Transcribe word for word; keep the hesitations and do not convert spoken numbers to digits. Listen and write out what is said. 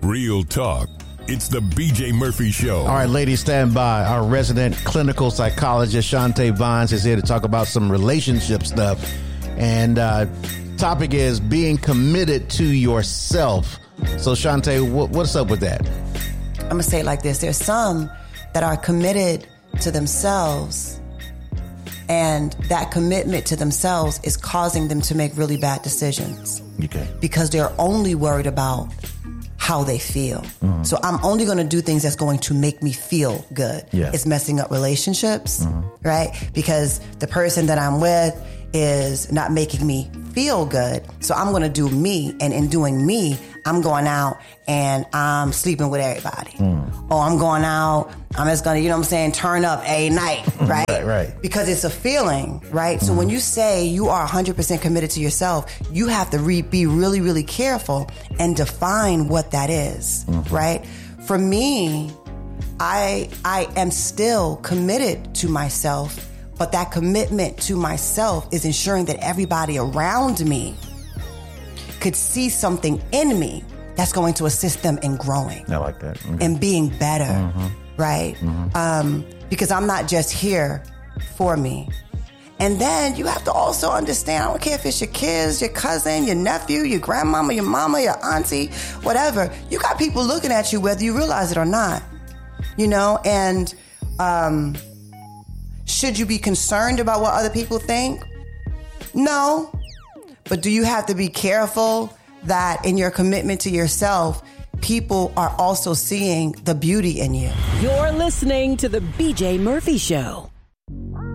Real talk. It's the B J Murphy Show. All right, ladies, stand by. Our resident clinical psychologist, Shantae Vines, is here to talk about some relationship stuff. And uh, topic is being committed to yourself. So, Shantae, what, what's up with that? I'm going to say it like this. There's some that are committed to themselves, and that commitment to themselves is causing them to make really bad decisions. Okay. Because they're only worried about how they feel. Mm-hmm. So I'm only going to do things that's going to make me feel good. Yeah. It's messing up relationships, mm-hmm. right? Because the person that I'm with is not making me feel good. So I'm going to do me. And in doing me, I'm going out and I'm sleeping with everybody. Mm. Or I'm going out, I'm just going to, you know what I'm saying, turn up a night, right? right, right. Because it's a feeling, right? Mm. So when you say you are one hundred percent committed to yourself, you have to re- be really, really careful and define what that is, mm-hmm. right? For me, I I am still committed to myself, but that commitment to myself is ensuring that everybody around me could see something in me that's going to assist them in growing. I like that. Okay. And being better, mm-hmm. right? Mm-hmm. Um, because I'm not just here for me. And then you have to also understand, I don't care if it's your kids, your cousin, your nephew, your grandmama, your mama, your auntie, whatever. You got people looking at you whether you realize it or not. You know, and um, should you be concerned about what other people think? No. But do you have to be careful that in your commitment to yourself, people are also seeing the beauty in you? You're listening to the B J Murphy Show.